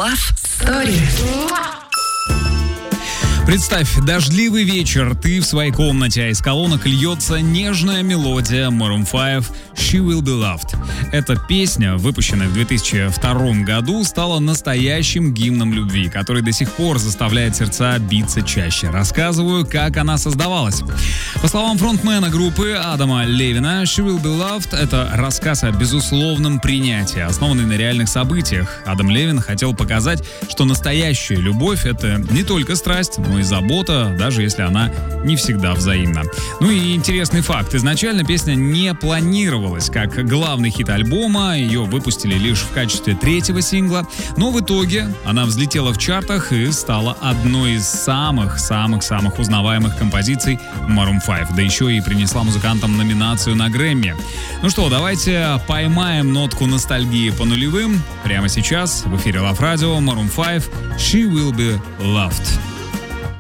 Love Story. Представь, дождливый вечер, ты в своей комнате, а из колонок льется нежная мелодия Maroon 5 «She Will Be Loved». Эта песня, выпущенная в 2002 году, стала настоящим гимном любви, который до сих пор заставляет сердца биться чаще. Рассказываю, как она создавалась. По словам фронтмена группы Адама Левина, «She Will Be Loved» — это рассказ о безусловном принятии, основанный на реальных событиях. Адам Левин хотел показать, что настоящая любовь — это не только страсть, но и забота, даже если она не всегда взаимна. Ну и интересный факт. Изначально песня не планировалась как главный хит альбома, ее выпустили лишь в качестве третьего сингла, но в итоге она взлетела в чартах и стала одной из самых-самых-самых узнаваемых композиций Maroon 5, да еще и принесла музыкантам номинацию на Грэмми. Ну что, давайте поймаем нотку ностальгии по нулевым. Прямо сейчас в эфире Love Radio, Maroon 5, «She Will Be Loved».